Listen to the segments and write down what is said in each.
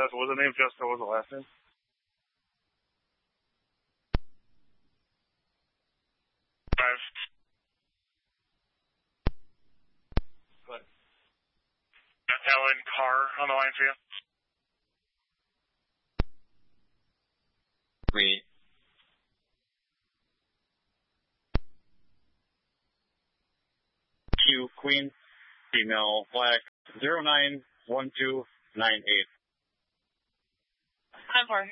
Jessica, was the name Jessica? What was the last name? Five. Good. That's Helen Carr on the line for you. Green. Q, Queen, female, flag, 091298. 10-4.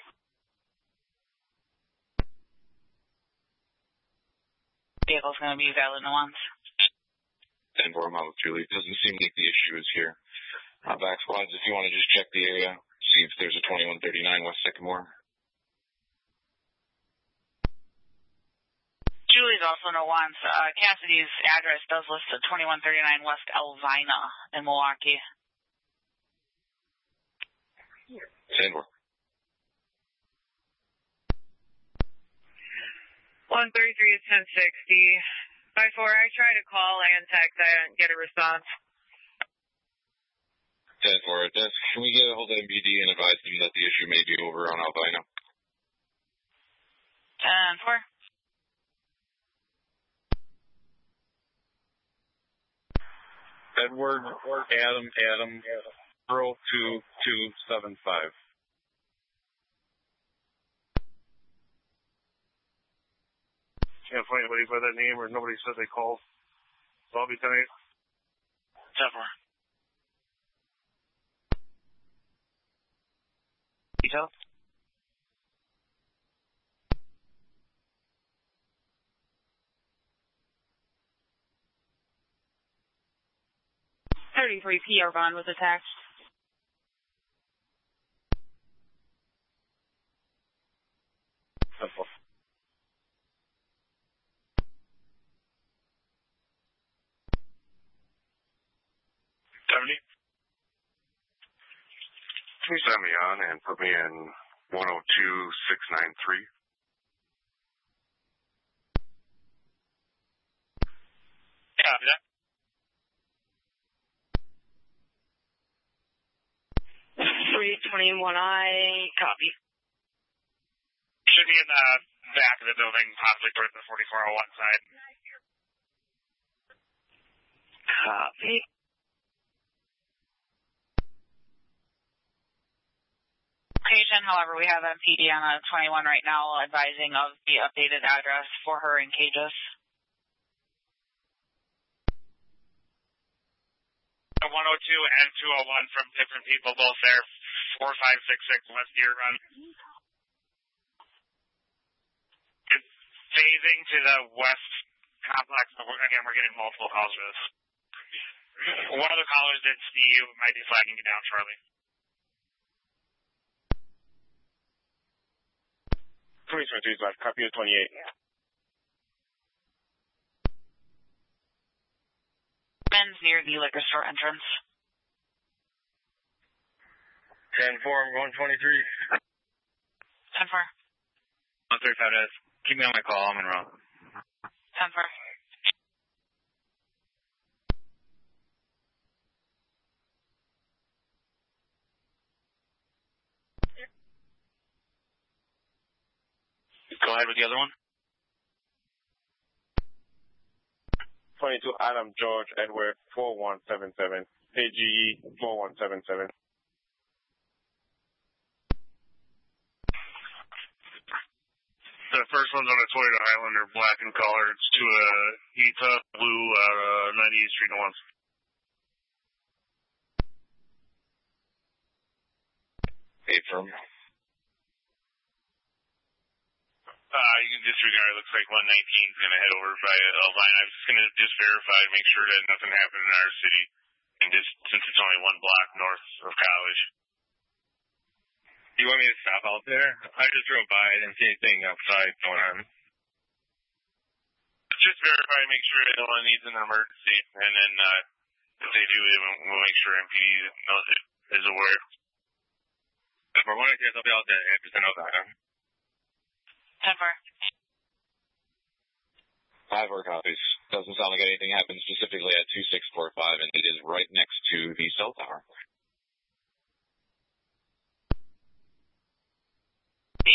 Vehicle's going to be valid nuance. 10-4, I'm out with Julie. Doesn't seem like the issue is here. Back squads, if you want to just check the area, see if there's a 2139 West Sycamore. Julie's also nuance. Cassidy's address does list a 2139 West Elvina in Milwaukee. 10-4. 133 is 1060. 5-4, I tried to call and text. I didn't get a response. 10-4. Can we get a hold of MPD and advise them that the issue may be over on Albina? 10-4. Edward, Adam, 02275. Can't find anybody by that name, or nobody said they called. So I'll be 10-8. 10-4. Detail? PR bond was attached. Simple. Please send me on and put me in 102693. Copy that. 321I, copy. Should be in the back of the building, possibly towards the 4401 side. Copy. Patient, however, we have MPD on a 21 right now advising of the updated address for her in Cages. 102 and 201 from different people, both there, 4566 West Deer Run. It's phasing to the west complex, but again, we're getting multiple calls for this. One of the callers did see you, might be flagging you down shortly. 2025, copy of 28. Men's near the liquor store entrance. 10-4, I'm going 23. 10-4. 135 is. Keep me on my call, I'm in route. 10-4. Go ahead with the other one. 22, Adam, George, Edward, 4177. AGE, 4177. The first one's on a Toyota Highlander, black in color. It's to a ETA blue, 98th Street once. Affirm. You can disregard. It looks like 119 is going to head over by Elvina. I'm just going to just verify to make sure that nothing happened in our city. And just since it's only one block north of College. Do you want me to stop out there? I just drove by. I didn't see anything outside going on. Just verify to make sure that no one needs an emergency. And then if they do, we'll make sure MPD is aware. If I want to get, I'll be out there after 10 Elvina. 10-4. 5 copies. Doesn't sound like anything happened specifically at 2645, and it is right next to the cell tower.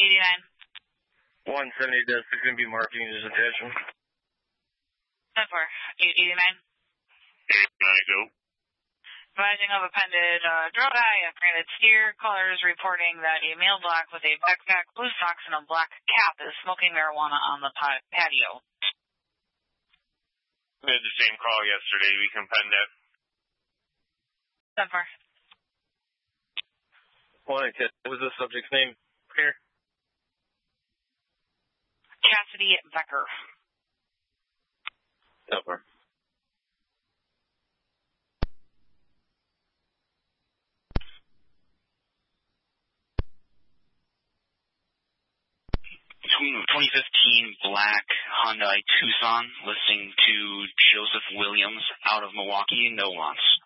89. 170-6 going to be marking his attention. 10-4. 89. 89, go. Advising of appended drone eye, a granite steer, colors reporting that a male black with a backpack, blue socks, and a black cap is smoking marijuana on the patio. We had the same call yesterday. We can pen that. 10-4. What was the subject's name here? Cassidy Becker. 10-4. Between 2015 black Hyundai Tucson listing to Joseph Williams out of Milwaukee, no wants.